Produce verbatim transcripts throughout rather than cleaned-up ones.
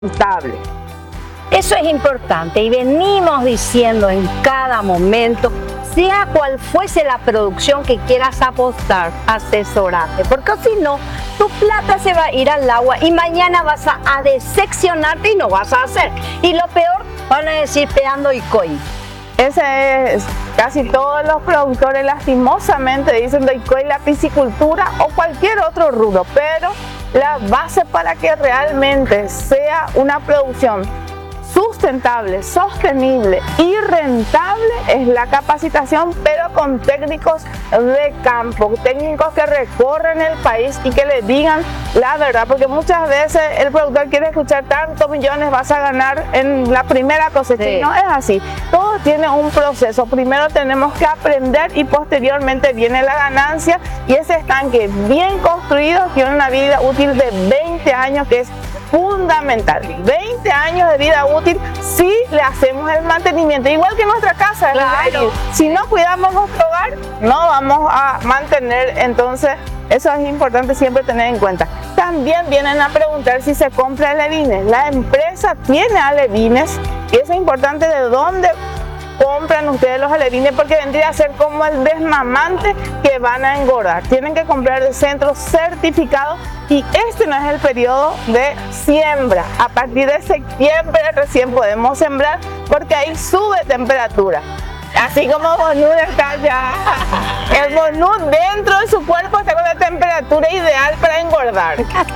rentable. Eso es importante y venimos diciendo en cada momento, sea cual fuese la producción que quieras apostar, asesorate, porque si no, tu plata se va a ir al agua y mañana vas a, a decepcionarte y no vas a hacer. Y lo peor, van a decir peando y coi. Ese es, casi todos los productores lastimosamente dicen de ICOI, la piscicultura o cualquier otro rubro, pero la base para que realmente sea una producción sustentable, sostenible y rentable es la capacitación, pero con técnicos de campo, técnicos que recorren el país y que le digan la verdad, porque muchas veces el productor quiere escuchar tantos millones vas a ganar en la primera cosecha, sí. Y no es así, todo tiene un proceso, primero tenemos que aprender y posteriormente viene la ganancia, y ese estanque bien construido tiene una vida útil de veinte años, que es fundamental. veinte años de vida útil si le hacemos el mantenimiento, igual que nuestra casa. Claro. Si no cuidamos nuestro hogar, no vamos a mantener, entonces eso es importante siempre tener en cuenta. También vienen a preguntar si se compra alevines. La empresa tiene alevines y eso es importante de dónde compran ustedes los alevines, porque vendría a ser como el desmamante que van a engordar. Tienen que comprar de centros certificados y este no es el periodo de siembra. A partir de septiembre recién podemos sembrar porque ahí sube temperatura. Así como Bonut está ya, el Bonut dentro de su cuerpo está con la temperatura ideal para engordar.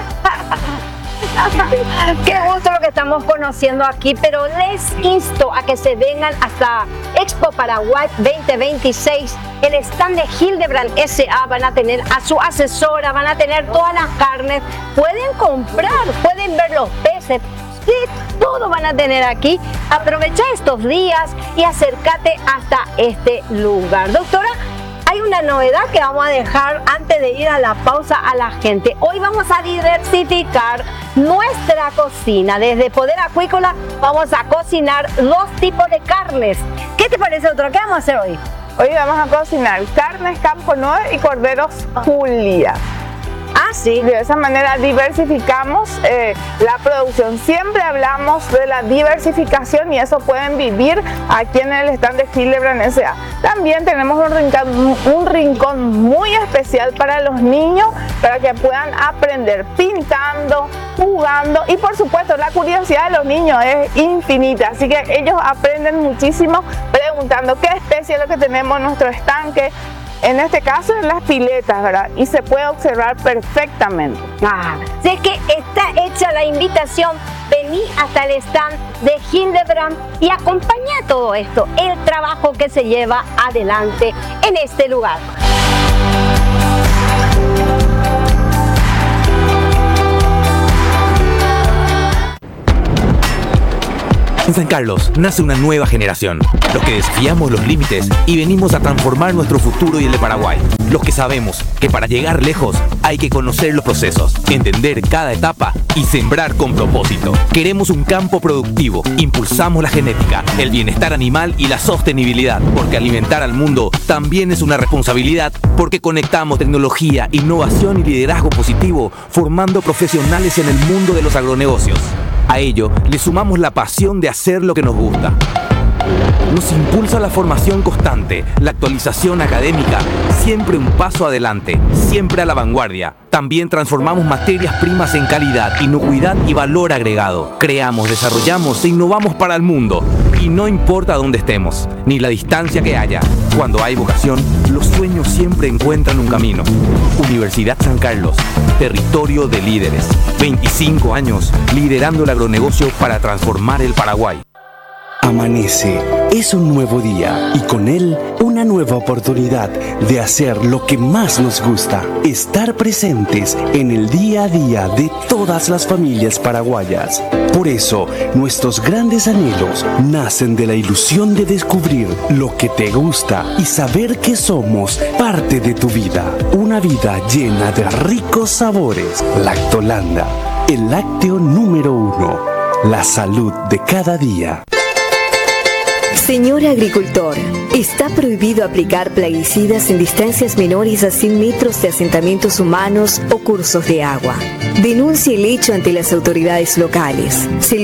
Qué gusto lo que estamos conociendo aquí, pero les insto a que se vengan hasta Expo Paraguay veinte veintiséis. El stand de Hildebrand S A van a tener a su asesora, van a tener todas las carnes, pueden comprar, pueden ver los peces, sí, todo van a tener aquí. Aprovecha estos días y acércate hasta este lugar. Doctora, hay una novedad que vamos a dejar antes de ir a la pausa a la gente. Hoy vamos a diversificar nuestra cocina. Desde Poder Acuícola vamos a cocinar dos tipos de carnes. ¿Qué te parece, doctora? ¿Qué vamos a hacer hoy? Hoy vamos a cocinar carnes Campo nueve y corderos Julia. Ah, sí. De esa manera diversificamos eh, la producción. Siempre hablamos de la diversificación y eso pueden vivir aquí en el stand de Hildebrand S A. También tenemos un rincón, un rincón muy especial para los niños, para que puedan aprender pintando, jugando, y por supuesto la curiosidad de los niños es infinita, así que ellos aprenden muchísimo preguntando qué especie es lo que tenemos en nuestro estanque. En este caso en las piletas, ¿verdad? Y se puede observar perfectamente. Ah, sé que está hecha la invitación. Vení hasta el stand de Hildebrand y acompaña todo esto, el trabajo que se lleva adelante en este lugar. En San Carlos nace una nueva generación, los que desafiamos los límites y venimos a transformar nuestro futuro y el de Paraguay. Los que sabemos que para llegar lejos hay que conocer los procesos, entender cada etapa y sembrar con propósito. Queremos un campo productivo, impulsamos la genética, el bienestar animal y la sostenibilidad, porque alimentar al mundo también es una responsabilidad, porque conectamos tecnología, innovación y liderazgo positivo, formando profesionales en el mundo de los agronegocios. A ello le sumamos la pasión de hacer lo que nos gusta. Nos impulsa la formación constante, la actualización académica, siempre un paso adelante, siempre a la vanguardia. También transformamos materias primas en calidad, inocuidad y valor agregado. Creamos, desarrollamos e innovamos para el mundo. Y no importa dónde estemos, ni la distancia que haya. Cuando hay vocación, los sueños siempre encuentran un camino. Universidad San Carlos, territorio de líderes. veinticinco años liderando el agronegocio para transformar el Paraguay. Amanece, es un nuevo día y con él una nueva oportunidad de hacer lo que más nos gusta, estar presentes en el día a día de todas las familias paraguayas. Por eso, nuestros grandes anhelos nacen de la ilusión de descubrir lo que te gusta y saber que somos parte de tu vida. Una vida llena de ricos sabores. Lactolanda, el lácteo número uno. La salud de cada día. Señor agricultor, Está prohibido aplicar plaguicidas en distancias menores a cien metros de asentamientos humanos o cursos de agua. Denuncie el hecho ante las autoridades locales. Si